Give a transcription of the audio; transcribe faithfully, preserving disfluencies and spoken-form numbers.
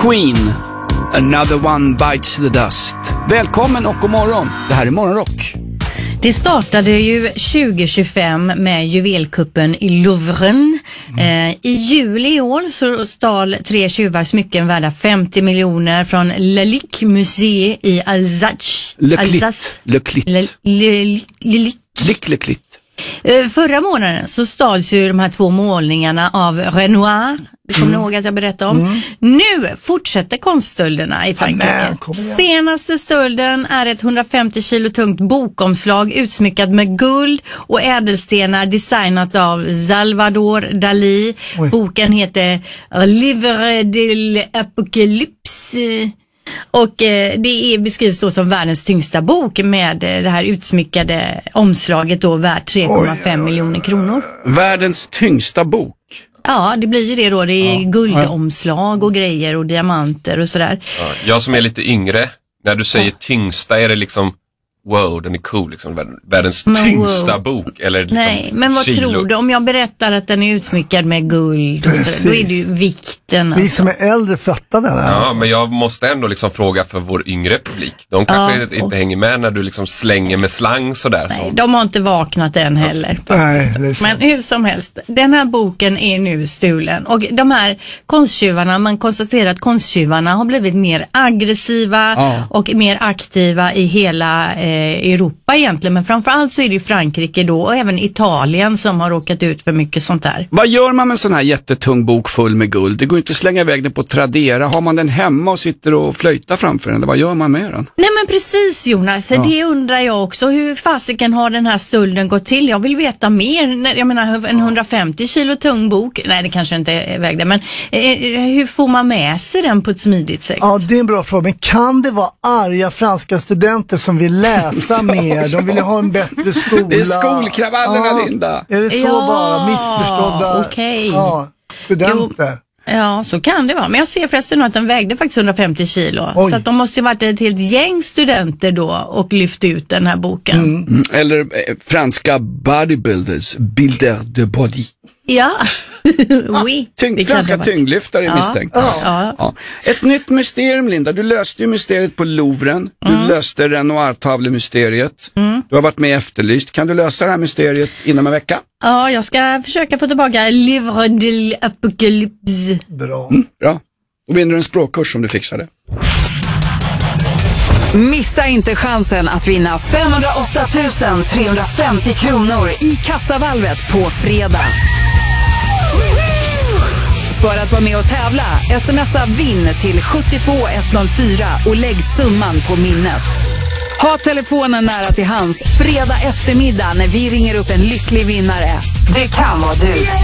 Queen, Another One Bites the Dust. Välkommen och god morgon. Det här är Morgonrock. Det startade ju tjugo tjugofem med juvelkuppen i Louvren. Mm. Eh, I juli i år så stal tre tjuvar smycken värda femtio miljoner från Le Lic Musée i Alsace. Le Clit. Le Clit. Le, le, le, le, Lick, le Clit. Eh, förra månaden så stals ju de här två målningarna av Renoir. Du kommer mm. ihåg att jag berättade om. Mm. Nu fortsätter konststölderna i Frankrike. Ja, senaste stölden är ett hundrafemtio kilo tungt bokomslag utsmyckat med guld och ädelstenar designat av Salvador Dalí. Oj. Boken heter Livre de l'Apocalypse. Och eh, det är, beskrivs då som världens tyngsta bok med eh, det här utsmyckade omslaget då värt tre komma fem miljoner kronor. Världens tyngsta bok? Ja, det blir ju det då. Det är ja. guldomslag och grejer och diamanter och sådär. Ja, jag som är lite yngre, när du säger ja. tyngsta är det liksom, wow, den är cool, liksom, världens men tyngsta wow. bok. Eller liksom nej, men vad kilo. tror du? Om jag berättar att den är utsmyckad med guld, och så, då är det ju vikten. Alltså. Vi som är äldre fattar det här. Ja, men jag måste ändå liksom fråga för vår yngre publik. De kanske ja, inte, inte hänger med när du liksom slänger med slang sådär. Nej, som... de har inte vaknat än heller. Nej, men hur som helst, den här boken är nu stulen. Och de här konsttjuvarna, man konstaterar att konsttjuvarna har blivit mer aggressiva ja. och mer aktiva i hela eh, Europa egentligen. Men framförallt så är det ju Frankrike då och även Italien som har råkat ut för mycket sånt där. Vad gör man med en sån här jättetung bok full med guld? Det går inte att slänga iväg den på Tradera. Har man den hemma och sitter och flöjtar framför den? Eller vad gör man med den? Nej men precis Jonas, ja. det undrar jag också. Hur fasiken har den här stölden gått till? Jag vill veta mer. Jag menar en hundrafemtio kilo tung bok. Nej det kanske inte är vägde. Men eh, hur får man med sig den på ett smidigt sätt? Ja det är en bra fråga. Men kan det vara arga franska studenter som vill läsa mer? De vill ha en bättre skola. Det är skolkravallerna ja. Linda. Är det så ja, bara missförstådda okay. ja, studenter? Jo. Ja, så kan det vara. Men jag ser förresten att den vägde faktiskt hundrafemtio kilo. Oj. Så att de måste ju varit ett helt gäng studenter då och lyft ut den här boken. Mm. Mm. Eller eh, franska bodybuilders, builder de body. Ja, oui. Tyng, franska tyngdlyftare är ja. misstänkt. Ja. Ja. Ja. Ett nytt mysterium, Linda. Du löste ju mysteriet på Louvren. Du mm. löste Renoir-tavlemysteriet. Mm. Du har varit med Efterlyst. Kan du lösa det här mysteriet inom en vecka? Ja, jag ska försöka få tillbaka Livre de l'Apocalypse. Bra. Mm, bra. Då vinner du en språkkurs om du fixar det. Missa inte chansen att vinna femhundraåtta tusen trehundrafemtio kronor i kassavalvet på fredag. För att vara med och tävla, smsa vinn till sju två ett noll fyra och lägg summan på minnet. Ha telefonen nära till hands fredag eftermiddag när vi ringer upp en lycklig vinnare. Det kan vara du.